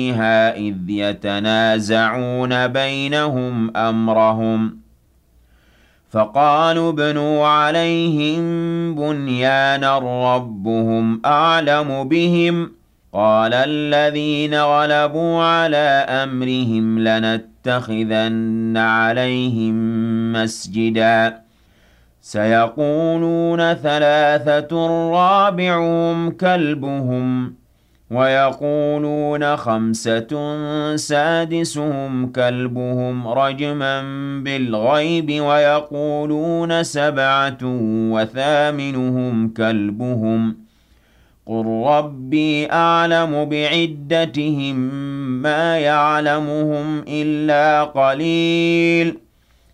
فيها إذ يتنازعون بينهم أمرهم فقالوا ابنوا عليهم بنيانا ربهم أعلم بهم قال الذين غلبوا على أمرهم لنتخذن عليهم مسجدا سيقولون ثلاثة رابعهم كلبهم ويقولون خمسة سادسهم كلبهم رجما بالغيب ويقولون سبعة وثامنهم كلبهم قل ربي أعلم بعدتهم ما يعلمهم إلا قليل